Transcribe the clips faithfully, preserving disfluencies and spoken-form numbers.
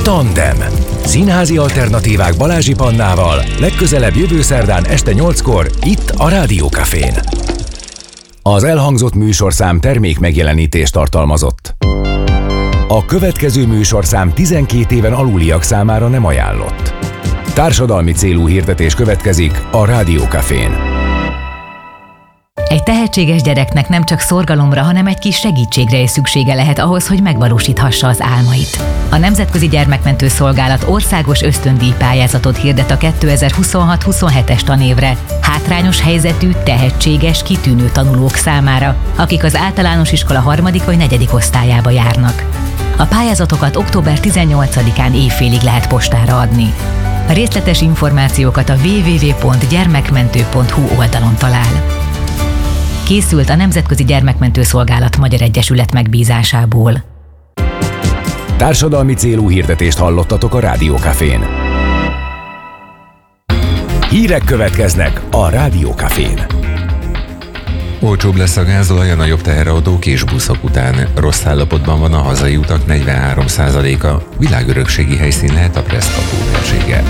Tandem. Színházi alternatívák Balázsi Pannával legközelebb jövő szerdán este nyolckor itt a Rádió Cafén. Az elhangzott műsorszám termék megjelenítést tartalmazott. A következő műsorszám tizenkét éven aluliak számára nem ajánlott. Társadalmi célú hirdetés következik a Rádió Cafén. Egy tehetséges gyereknek nem csak szorgalomra, hanem egy kis segítségre is szüksége lehet ahhoz, hogy megvalósíthassa az álmait. A Nemzetközi Gyermekmentő Szolgálat országos ösztöndíj pályázatot hirdet a kétezer-huszonhat huszonhetes tanévre hátrányos helyzetű, tehetséges, kitűnő tanulók számára, akik az általános iskola harmadik vagy negyedik osztályába járnak. A pályázatokat október tizennyolcadikán éjfélig lehet postára adni. A részletes információkat a double-u double-u double-u pont gyermekmentő pont hu oldalon talál. Készült a Nemzetközi Gyermekmentő Szolgálat Magyar Egyesület megbízásából. Társadalmi célú hirdetést hallottatok a Rádió Cafén. Hírek következnek a Rádió Cafén. Olcsóbb lesz a gázolaj a nagyobb teherautók és buszok után. Rossz állapotban van a hazai utak negyvenhárom százaléka. Világörökségi helyszín lehet a Preszpató térsége.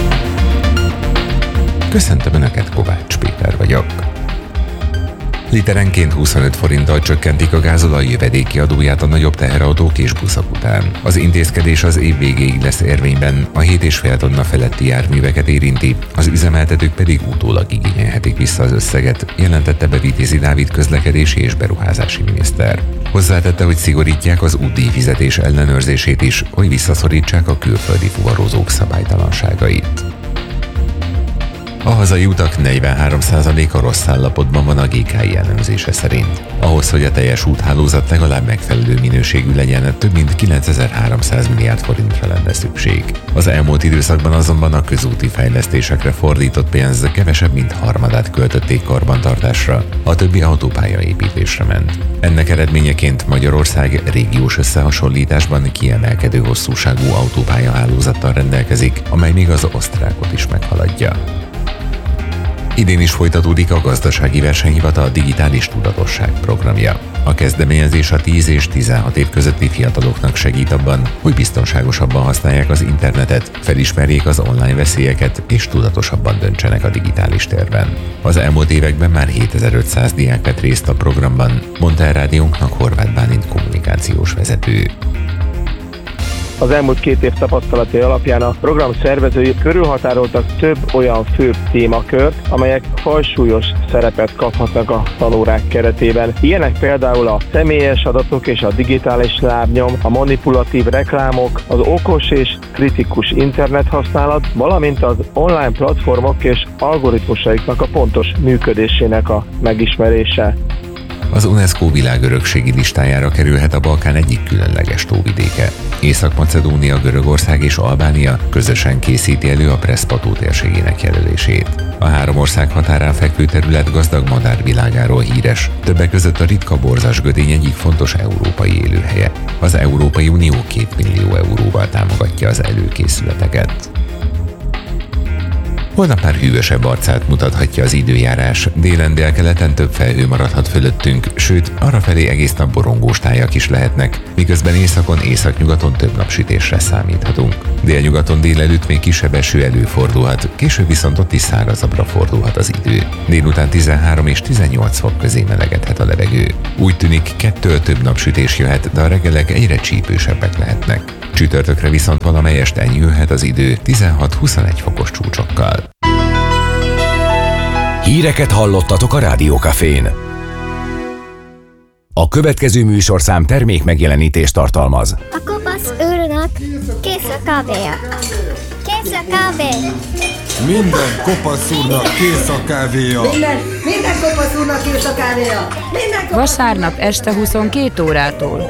Köszöntöm Önöket, Kovács Péter vagyok. Literenként huszonöt forinttal csökkentik a gázolaj jövedéki adóját a nagyobb teherautók és buszok után. Az intézkedés az év végéig lesz érvényben, a hét egész öt tonna feletti járműveket érinti, az üzemeltetők pedig utólag igényelhetik vissza az összeget, jelentette be Vitézi Dávid közlekedési és beruházási miniszter. Hozzátette, hogy szigorítják az útdíjfizetés ellenőrzését is, hogy visszaszorítsák a külföldi fuvarozók szabálytalanságait. A hazai utak negyvenhárom százaléka rossz állapotban van a gé ká i elemzése szerint. Ahhoz, hogy a teljes úthálózat legalább megfelelő minőségű legyen, több mint kilencezer-háromszáz milliárd forintra lenne szükség. Az elmúlt időszakban azonban a közúti fejlesztésekre fordított pénz kevesebb, mint harmadát költötték karbantartásra, a többi autópályaépítésre ment. Ennek eredményeként Magyarország régiós összehasonlításban kiemelkedő hosszúságú autópályahálózattal rendelkezik, amely még az osztrákot is meghaladja. Idén is folytatódik a Gazdasági Versenyhivatal Digitális Tudatosság programja. A kezdeményezés a tíz és tizenhat év közötti fiataloknak segít abban, hogy biztonságosabban használják az internetet, felismerjék az online veszélyeket és tudatosabban döntsenek a digitális térben. Az elmúlt években már hétezer-ötszáz diák vett részt a programban, mondta el rádiónknak Horváth Bálint kommunikációs vezető. Az elmúlt két év tapasztalatai alapján a program szervezői körülhatároltak több olyan főbb témakört, amelyek fajsúlyos szerepet kaphatnak a tanórák keretében. Ilyenek például a személyes adatok és a digitális lábnyom, a manipulatív reklámok, az okos és kritikus internethasználat, valamint az online platformok és algoritmusaiknak a pontos működésének a megismerése. Az UNESCO világörökségi listájára kerülhet a Balkán egyik különleges tóvidéke. Észak-Macedónia, Görögország és Albánia közösen készíti elő a Preszpató térségének jelölését. A három ország határán fekvő terület gazdag madárvilágáról híres, többek között a ritka borzasgödény egyik fontos európai élőhelye. Az Európai Unió két millió euróval támogatja az előkészületeket. Holnap már hűvösebb arcát mutathatja az időjárás, délen délkeleten több felhő maradhat fölöttünk, sőt, arrafelé egész nap borongós tájak is lehetnek, miközben északon, északnyugaton több napsütésre számíthatunk. Délnyugaton délelőtt még kisebb eső előfordulhat, később viszont ott is szárazabbra fordulhat az idő. Délután tizenhárom és tizennyolc fok közé melegedhet a levegő. Úgy tűnik, kettől több napsütés jöhet, de a reggelek egyre csípősebbek lehetnek. Csütörtökre viszont valamelyest enyhülhet az idő tizenhat-huszonegy fokos csúcsokkal. Híreket hallottatok a Rádió Cafén. A következő műsorszám termék megjelenítést tartalmaz. A kopasz őrnek kész a kávéja. Kész a kávé. Minden kopasz úrnak kész a kávéja. Minden, minden kopasz úrnak kész a kávéja. Minden kopasz... Vasárnap este huszonkét órától.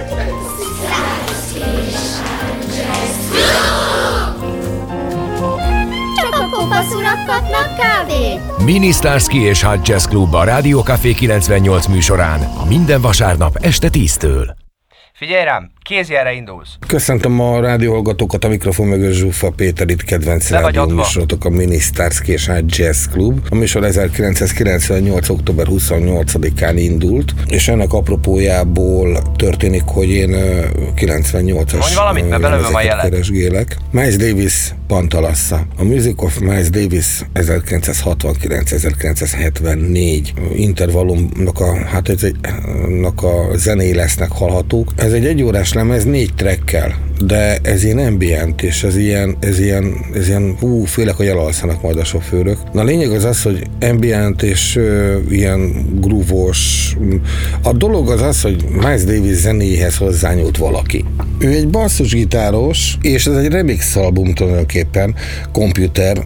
Kopasz urak kapnak kávét! Mini Starsky és Hot Jazz Club a Rádió Café kilencvennyolc műsorán, a minden vasárnap este tíztől. Figyelj rám, kézjelre indulsz. Köszöntöm a rádióhallgatókat, a mikrofon mögött Zsuffa Péter, itt kedvenc rádióműsorotok, a Minisztárszki és Jazz Club. A műsor ezerkilencszázkilencvennyolc. október huszonnyolcadikán indult, és ennek apropójából történik, hogy én kilencvennyolcas mondj valamit, mert belőlem a jelet. Keresgélek. Miles Davis Pantalassa. A Music of Miles Davis ezerkilencszázhatvankilenc ezerkilencszázhetvennégy intervallumnak a, hát ez egy, a zenéi lesznek hallhatók. Ez egy egyórás lemez négy trackkel, de ez ilyen ambient, és ez ilyen, ez ilyen, ez ilyen, hú, félek, hogy elalszanak majd a sofőrök. Na a lényeg az az, hogy ambient és ö, ilyen groove-os. A dolog az az, hogy Miles Davis zenéhez hozzányúlt valaki. Ő egy basszusgitáros, és ez egy remix album tulajdonképpen, computer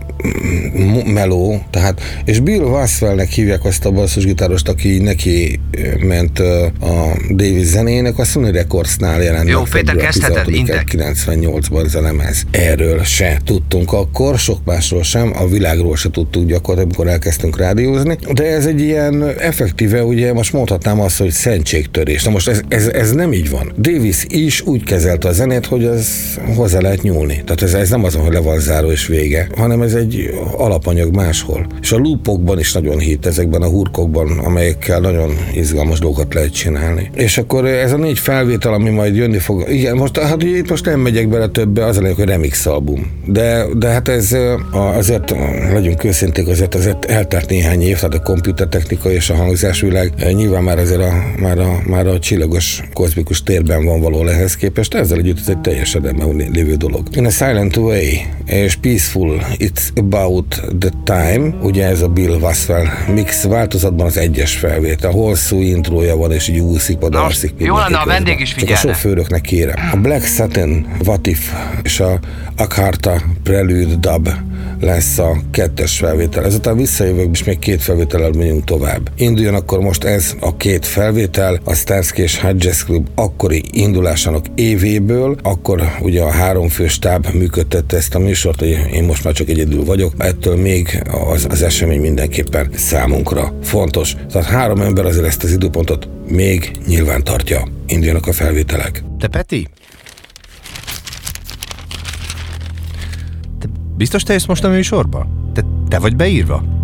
meló, tehát, és Bill Waswellnek hívják azt a basszusgitárost, aki neki ment a Davis zenének, a Sony Recordsnál jelent. Jó, Péter, kezdheted, intek. kilencvennyolcban ez a lemez. Erről se tudtunk akkor, sok másról sem, a világról se tudtuk gyakorlatilag, amikor elkezdtünk rádiózni, de ez egy ilyen effektíve, ugye most mondhatnám azt, hogy szentségtörés. Na most ez, ez, ez nem így van. Davis is úgy kezelte a zenét, hogy az hozzá lehet nyúlni. Tehát ez, ez nem az, hogy le van záró és vége, hanem ez egy alapanyag máshol. És a loopokban is nagyon hit, ezekben a hurkokban, amelyekkel nagyon izgalmas dolgokat lehet csinálni. És akkor ez a négy felvétel, ami majd jönni fog, igen, most, hát ugye itt most nem megyek bele többe, az a lényeg, hogy remix album. De, de hát ez azért, legyünk őszinték, azért, azért eltelt néhány év, tehát a komputertechnika és a hangzásvilág nyilván már azért a, már a, már a csillagos kozmikus térben van való ehhez képest, ezzel együtt ez egy teljesen ebben lévő dolog. In a Silent Way és Peaceful It's About the Time, ugye ez a Bill Waswell mix változatban az egyes felvétel, hosszú intrója van, és így úszik, odarszik. Jó lenne, a vendég is figyelne. Csak a sofőröknek kérem. A Black Satin, What If és a Akharta Prelude Dub lesz a kettes felvétel. Ezután visszajövök, és még két felvétellel megyünk tovább. Induljon akkor most ez a két felvétel, a Starsky és Hutch Jazz Club akkori indulásának évéből, akkor ugye a háromfő stáb működtette ezt a műsort, hogy én most már csak egyedül vagyok, ettől még az, az esemény mindenképpen számunkra fontos. Tehát három ember azért ezt az időpontot még nyilván tartja. Induljanak a felvételek. Te Peti? Te biztos te jössz most a műsorba? Te, te vagy beírva?